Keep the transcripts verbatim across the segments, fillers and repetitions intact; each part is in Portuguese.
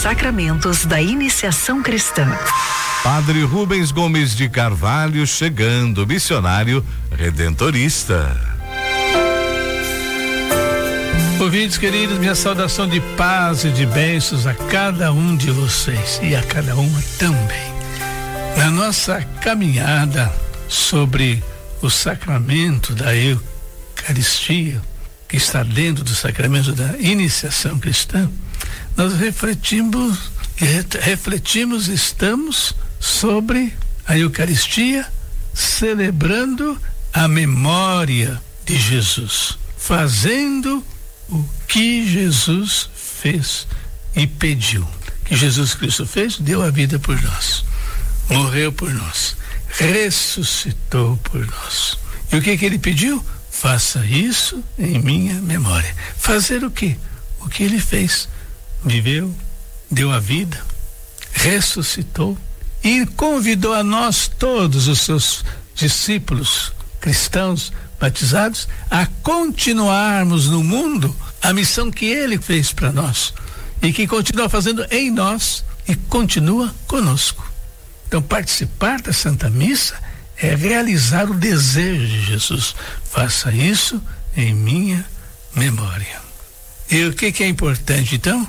sacramentos da iniciação cristã. Padre Rubens Gomes de Carvalho chegando, missionário redentorista. Ouvintes queridos, minha saudação de paz e de bênçãos a cada um de vocês e a cada uma também. Na nossa caminhada sobre o sacramento da Eucaristia, que está dentro do sacramento da iniciação cristã, nós refletimos, refletimos, estamos sobre a Eucaristia, celebrando a memória de Jesus, fazendo o que Jesus fez e pediu. Que Jesus Cristo fez, deu a vida por nós, morreu por nós, ressuscitou por nós. E o que que ele pediu? Faça isso em minha memória. Fazer o quê? O que ele fez. Viveu, deu a vida, ressuscitou e convidou a nós todos os seus discípulos cristãos batizados a continuarmos no mundo a missão que ele fez para nós e que continua fazendo em nós e continua conosco. Então, participar da Santa Missa é realizar o desejo de Jesus. Faça isso em minha memória. E o que que é importante, então?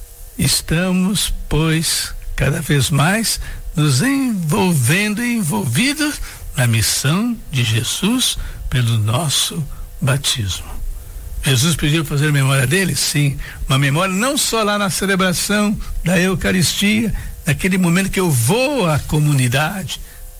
Estamos, pois, cada vez mais nos envolvendo e envolvidos na missão de Jesus pelo nosso batismo. Jesus pediu fazer memória dele? Sim, uma memória não só lá na celebração da Eucaristia, naquele momento que eu vou à comunidade,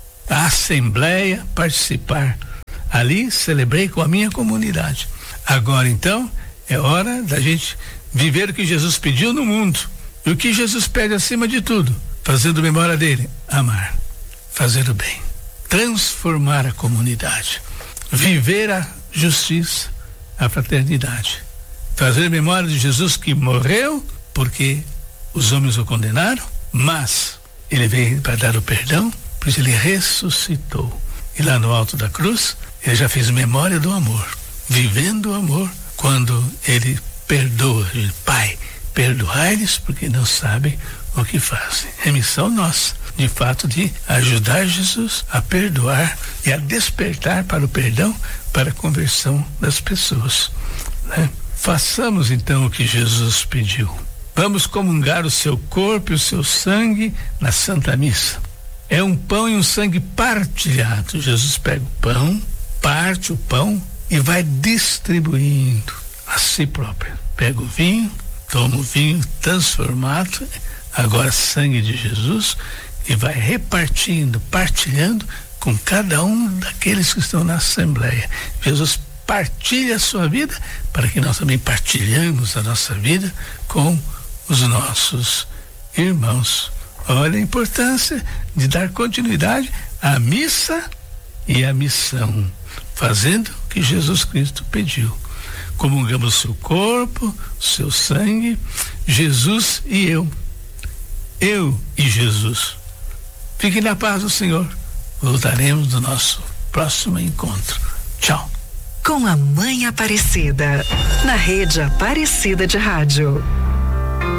à assembleia, participar. Ali celebrei com a minha comunidade. Agora então é hora da gente viver o que Jesus pediu no mundo. E o que Jesus pede acima de tudo? Fazendo memória dele, amar, fazer o bem, transformar a comunidade, viver a justiça, a fraternidade, fazer memória de Jesus que morreu porque os homens o condenaram, mas ele veio para dar o perdão, pois ele ressuscitou. E lá no alto da cruz, ele já fez memória do amor, vivendo o amor, quando ele perdoa, ele, Pai, perdoai-lhes porque não sabem o que fazem. É missão nossa, de fato, de ajudar Jesus a perdoar e a despertar para o perdão, para a conversão das pessoas, né? Façamos então o que Jesus pediu. Vamos comungar o seu corpo e o seu sangue na Santa Missa. É um pão e um sangue partilhado. Jesus pega o pão, parte o pão e vai distribuindo a si próprio. Pega o vinho, toma o vinho transformado, agora sangue de Jesus, e vai repartindo, partilhando com cada um daqueles que estão na Assembleia. Jesus partilha a sua vida para que nós também partilhamos a nossa vida com os nossos irmãos. Olha a importância de dar continuidade à missa e à missão, fazendo o que Jesus Cristo pediu. Comungamos o seu corpo, o seu sangue, Jesus e eu. Eu e Jesus. Fique na paz do Senhor. Voltaremos no nosso próximo encontro. Tchau. Com a Mãe Aparecida, na Rede Aparecida de Rádio.